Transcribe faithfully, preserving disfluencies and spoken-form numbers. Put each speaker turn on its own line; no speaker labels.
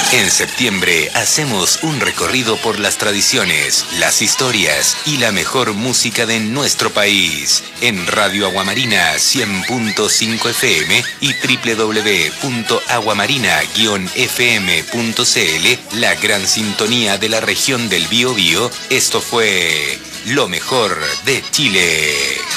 En septiembre hacemos un recorrido por las tradiciones, las historias y la mejor música de nuestro país. En Radio Aguamarina cien punto cinco F M y doble u doble u doble u punto aguamarina guion f m punto c l, la gran sintonía de la región del Biobío. Esto fue lo mejor de Chile.